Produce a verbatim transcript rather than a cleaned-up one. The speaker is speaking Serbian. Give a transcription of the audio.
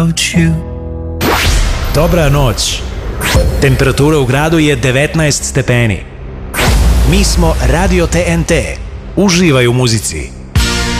Dobra noć. Temperatura u gradu je devetnaest stepeni. Mi smo Radio T N T. Uživaj u muzici.